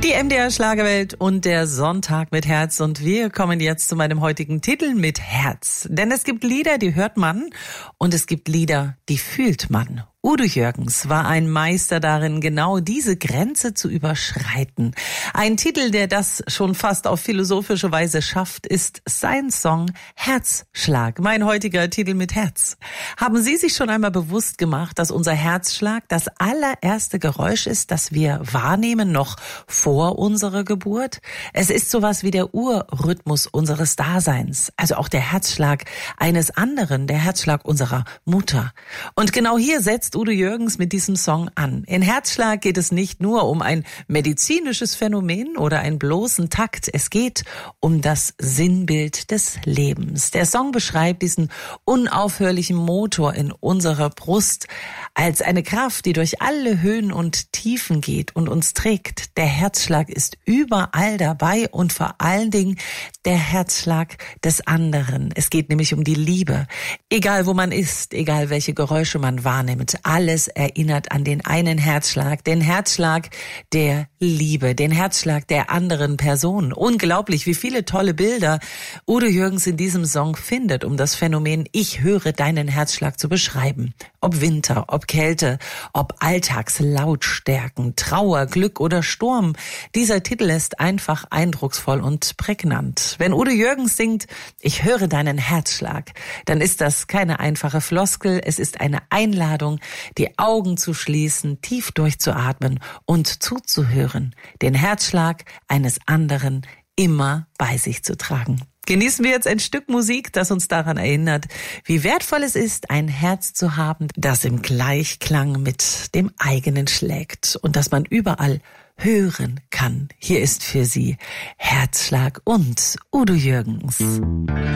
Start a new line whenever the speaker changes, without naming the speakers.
Die MDR Schlagerwelt und der Sonntag mit Herz, und wir kommen jetzt zu meinem heutigen Titel mit Herz. Denn es gibt Lieder, die hört man, und es gibt Lieder, die fühlt man. Udo Jürgens war ein Meister darin, genau diese Grenze zu überschreiten. Ein Titel, der das schon fast auf philosophische Weise schafft, ist sein Song Herzschlag. Mein heutiger Titel mit Herz. Haben Sie sich schon einmal bewusst gemacht, dass unser Herzschlag das allererste Geräusch ist, das wir wahrnehmen, noch vor unserer Geburt? Es ist sowas wie der Urrhythmus unseres Daseins, also auch der Herzschlag eines anderen, der Herzschlag unserer Mutter. Und genau hier setzt Udo Jürgens mit diesem Song an. In Herzschlag geht es nicht nur um ein medizinisches Phänomen oder einen bloßen Takt. Es geht um das Sinnbild des Lebens. Der Song beschreibt diesen unaufhörlichen Motor in unserer Brust als eine Kraft, die durch alle Höhen und Tiefen geht und uns trägt. Der Herzschlag ist überall dabei und vor allen Dingen der Herzschlag des anderen. Es geht nämlich um die Liebe. Egal wo man ist, egal welche Geräusche man wahrnimmt, alles erinnert an den einen Herzschlag, den Herzschlag der Liebe, den Herzschlag der anderen Person. Unglaublich, wie viele tolle Bilder Udo Jürgens in diesem Song findet, um das Phänomen Ich höre deinen Herzschlag zu beschreiben. Ob Winter, ob Kälte, ob Alltagslautstärken, Trauer, Glück oder Sturm. Dieser Titel ist einfach eindrucksvoll und prägnant. Wenn Udo Jürgens singt, Ich höre deinen Herzschlag, dann ist das keine einfache Floskel, es ist eine Einladung, die Augen zu schließen, tief durchzuatmen und zuzuhören, den Herzschlag eines anderen immer bei sich zu tragen. Genießen wir jetzt ein Stück Musik, das uns daran erinnert, wie wertvoll es ist, ein Herz zu haben, das im Gleichklang mit dem eigenen schlägt und das man überall hören kann. Hier ist für Sie Herzschlag und Udo Jürgens.